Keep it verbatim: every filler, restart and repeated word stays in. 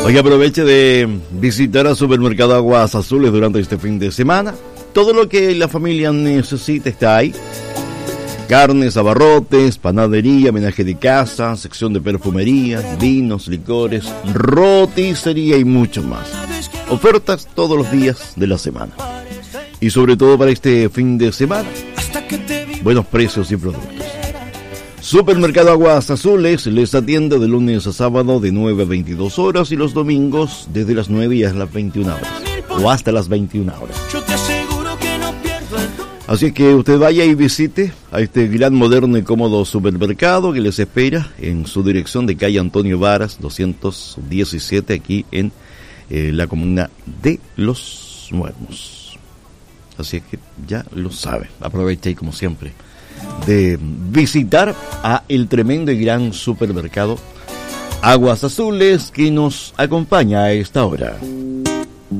Hoy aproveche de visitar al supermercado Aguas Azules durante este fin de semana. Todo lo que la familia necesita está ahí. Carnes, abarrotes, panadería, menaje de casa, sección de perfumería, vinos, licores, roticería y mucho más. Ofertas todos los días de la semana. Y sobre todo para este fin de semana, buenos precios y productos. Supermercado Aguas Azules les atiende de lunes a sábado de nueve a veintidós horas y los domingos desde las nueve y hasta las veintiuna horas. O hasta las veintiuna horas. Así que usted vaya y visite a este gran, moderno y cómodo supermercado que les espera en su dirección de calle Antonio Varas, doscientos diecisiete, aquí en eh, la comuna de Los Muermos. Así es que ya lo sabe. Aprovecha y como siempre de visitar a el tremendo y gran supermercado Aguas Azules que nos acompaña a esta hora.